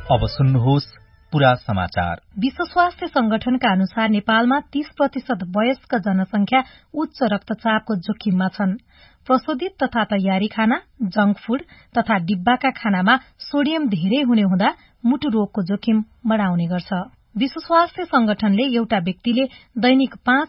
अब सुन्नुहोस् पूरा समाचार। विश्व स्वास्थ्य संगठनका अनुसार नेपालमा 30% वयस्क जनसंख्या उच्च रक्तचापको जोखिममा छन्। प्रशोधित तथा तयारी खाना, जंक फूड तथा डिब्बाका खानामा सोडियम धेरै हुने हुँदा मुटु रोगको जोखिम बढाउने गर्छ। विश्व स्वास्थ्य संगठनले एउटा व्यक्तिले दैनिक 5